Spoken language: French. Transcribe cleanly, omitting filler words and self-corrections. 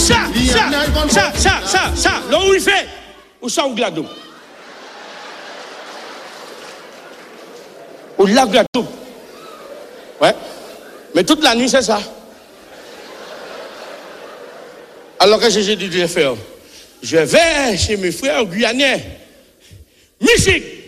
Ça, là où il fait, où ça, où glado. Où la glado. Ouais. Mais toute la nuit, c'est ça. Alors que j'ai dû faire, je vais chez mes frères guyanais. Musique!